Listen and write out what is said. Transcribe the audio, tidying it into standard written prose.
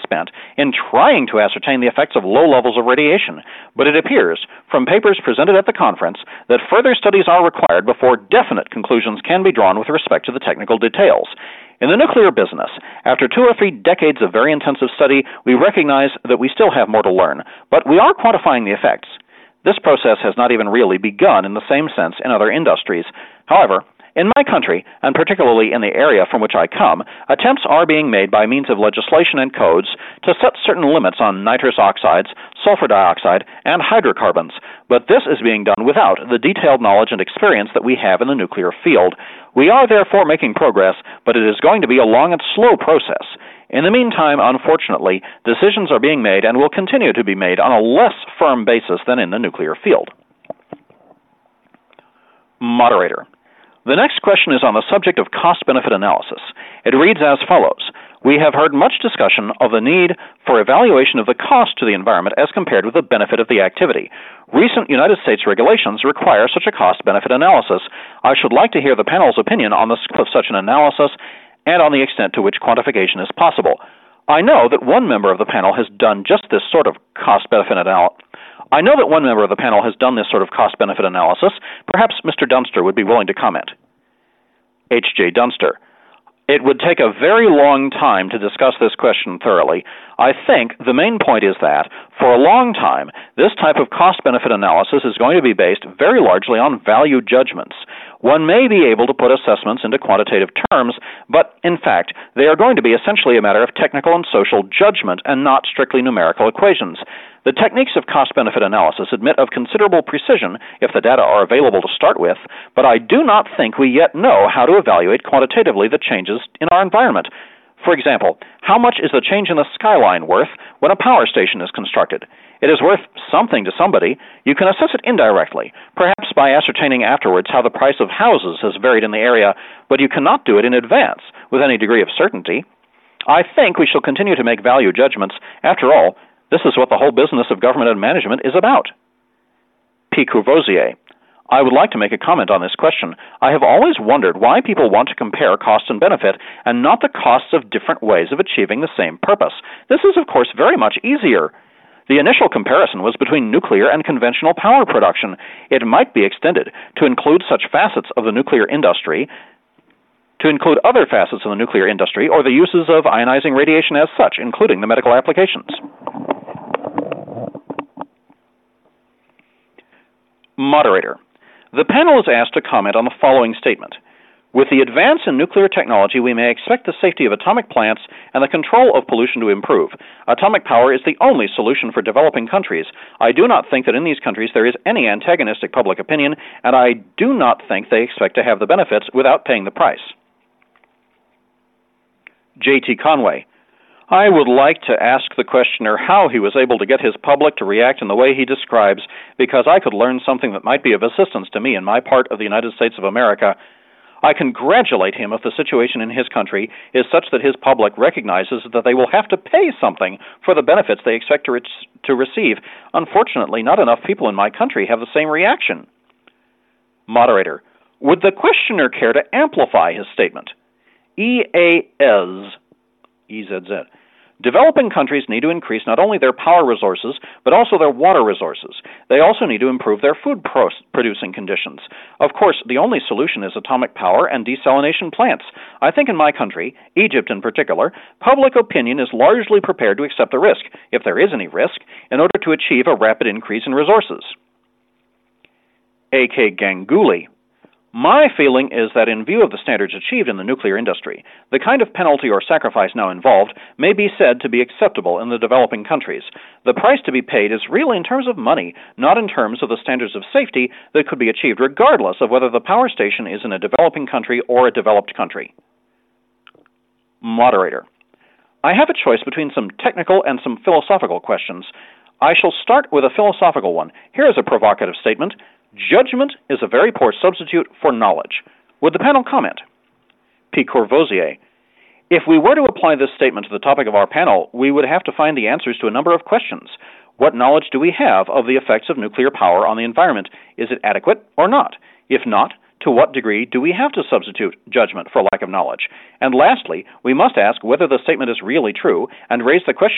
spent in trying to ascertain the effects of low levels of radiation, but it appears, from papers presented at the conference, that further studies are required before definite conclusions can be drawn with respect to the technical details. In the nuclear business, after 2 or 3 decades of very intensive study, we recognize that we still have more to learn, but we are quantifying the effects. This process has not even really begun in the same sense in other industries. However, in my country, and particularly in the area from which I come, attempts are being made by means of legislation and codes to set certain limits on nitrous oxides, sulfur dioxide, and hydrocarbons, but this is being done without the detailed knowledge and experience that we have in the nuclear field. We are therefore making progress, but it is going to be a long and slow process. In the meantime, unfortunately, decisions are being made and will continue to be made on a less firm basis than in the nuclear field. Moderator. The next question is on the subject of cost-benefit analysis. It reads as follows. We have heard much discussion of the need for evaluation of the cost to the environment as compared with the benefit of the activity. Recent United States regulations require such a cost-benefit analysis. I should like to hear the panel's opinion on the scope of such an analysis and on the extent to which quantification is possible. I know that one member of the panel has done just this sort of cost-benefit analysis. Perhaps Mr. Dunster would be willing to comment. H.J. Dunster. It would take a very long time to discuss this question thoroughly. I think the main point is that, for a long time, this type of cost-benefit analysis is going to be based very largely on value judgments. One may be able to put assessments into quantitative terms, but, in fact, they are going to be essentially a matter of technical and social judgment and not strictly numerical equations. The techniques of cost-benefit analysis admit of considerable precision if the data are available to start with, but I do not think we yet know how to evaluate quantitatively the changes in our environment. For example, how much is the change in the skyline worth when a power station is constructed? It is worth something to somebody. You can assess it indirectly, perhaps by ascertaining afterwards how the price of houses has varied in the area, but you cannot do it in advance with any degree of certainty. I think we shall continue to make value judgments. After all, this is what the whole business of government and management is about. P. Courvoisier. I would like to make a comment on this question. I have always wondered why people want to compare cost and benefit and not the costs of different ways of achieving the same purpose. This is, of course, very much easier. The initial comparison was between nuclear and conventional power production. It might be extended to include such facets of the nuclear industry, or the uses of ionizing radiation as such, including the medical applications. Moderator. The panel is asked to comment on the following statement. With the advance in nuclear technology, we may expect the safety of atomic plants and the control of pollution to improve. Atomic power is the only solution for developing countries. I do not think that in these countries there is any antagonistic public opinion, and I do not think they expect to have the benefits without paying the price. J.T. Conway. I would like to ask the questioner how he was able to get his public to react in the way he describes, because I could learn something that might be of assistance to me in my part of the United States of America. I congratulate him if the situation in his country is such that his public recognizes that they will have to pay something for the benefits they expect to receive. Unfortunately, not enough people in my country have the same reaction. Moderator. Would the questioner care to amplify his statement? EAZ. Developing countries need to increase not only their power resources, but also their water resources. They also need to improve their food producing conditions. Of course, the only solution is atomic power and desalination plants. I think in my country, Egypt in particular, public opinion is largely prepared to accept the risk, if there is any risk, in order to achieve a rapid increase in resources. A.K. Ganguly. My feeling is that in view of the standards achieved in the nuclear industry, the kind of penalty or sacrifice now involved may be said to be acceptable in the developing countries. The price to be paid is really in terms of money, not in terms of the standards of safety that could be achieved regardless of whether the power station is in a developing country or a developed country. Moderator. I have a choice between some technical and some philosophical questions. I shall start with a philosophical one. Here is a provocative statement. Judgment is a very poor substitute for knowledge. Would the panel comment? P. Courvoisier. If we were to apply this statement to the topic of our panel, we would have to find the answers to a number of questions. What knowledge do we have of the effects of nuclear power on the environment? Is it adequate or not? If not, to what degree do we have to substitute judgment for lack of knowledge? And lastly, we must ask whether the statement is really true and raise the question